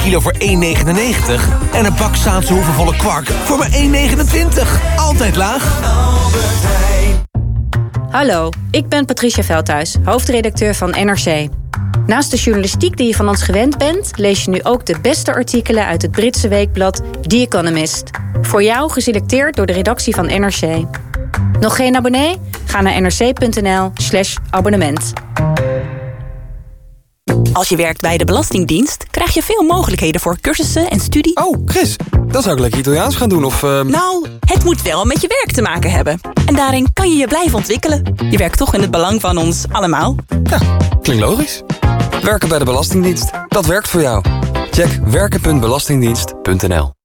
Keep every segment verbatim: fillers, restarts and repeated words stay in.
kilo voor één negenennegentig. En een bak Zaanse hoevenvolle kwark voor maar één negenentwintig. Altijd laag. Hallo, ik ben Patricia Veldhuis, hoofdredacteur van N R C. Naast de journalistiek die je van ons gewend bent, lees je nu ook de beste artikelen uit het Britse weekblad The Economist. Voor jou geselecteerd door de redactie van N R C. Nog geen abonnee? Ga naar nrc.nl slash abonnement. Als je werkt bij de Belastingdienst, krijg je veel mogelijkheden voor cursussen en studie. Oh, Chris, dan zou ik lekker Italiaans gaan doen of... Uh... Nou, het moet wel met je werk te maken hebben. En daarin kan je je blijven ontwikkelen. Je werkt toch in het belang van ons allemaal. Ja, klinkt logisch. Werken bij de Belastingdienst, dat werkt voor jou. Check werken punt belastingdienst punt n l.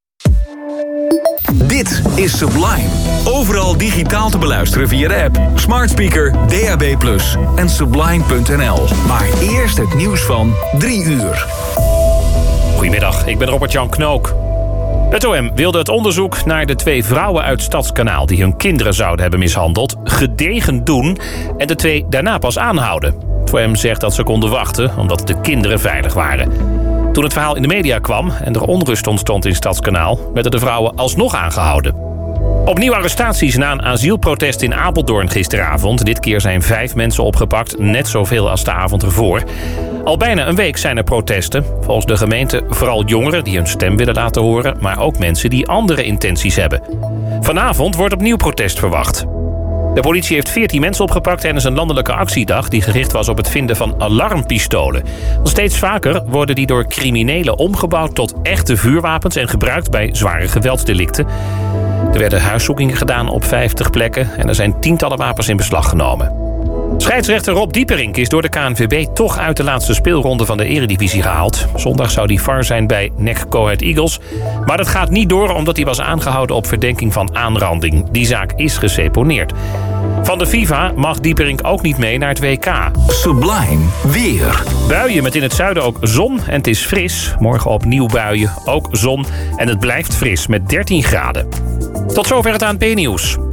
Dit is Sublime. Overal digitaal te beluisteren via de app, smart speaker, D A B plus, en sublime punt n l. Maar eerst het nieuws van drie uur. Goedemiddag, ik ben Robert-Jan Knook. Het O M wilde het onderzoek naar de twee vrouwen uit Stadskanaal die hun kinderen zouden hebben mishandeld gedegen doen en de twee daarna pas aanhouden. Het O M zegt dat ze konden wachten omdat de kinderen veilig waren. Toen het verhaal in de media kwam en er onrust ontstond in Stadskanaal, werden de vrouwen alsnog aangehouden. Opnieuw arrestaties na een asielprotest in Apeldoorn gisteravond. Dit keer zijn vijf mensen opgepakt, net zoveel als de avond ervoor. Al bijna een week zijn er protesten. Volgens de gemeente vooral jongeren die hun stem willen laten horen, maar ook mensen die andere intenties hebben. Vanavond wordt opnieuw protest verwacht. De politie heeft veertien mensen opgepakt tijdens een landelijke actiedag die gericht was op het vinden van alarmpistolen. Want steeds vaker worden die door criminelen omgebouwd tot echte vuurwapens en gebruikt bij zware geweldsdelicten. Er werden huiszoekingen gedaan op vijftig plekken en er zijn tientallen wapens in beslag genomen. Scheidsrechter Rob Dieperink is door de K N V B toch uit de laatste speelronde van de Eredivisie gehaald. Zondag zou hij V A R zijn bij N E C Go Ahead Eagles. Maar dat gaat niet door omdat hij was aangehouden op verdenking van aanranding. Die zaak is geseponeerd. Van de FIFA mag Dieperink ook niet mee naar het W K. Sublime weer. Buien met in het zuiden ook zon en het is fris. Morgen opnieuw buien, ook zon en het blijft fris met dertien graden. Tot zover het A N P-nieuws.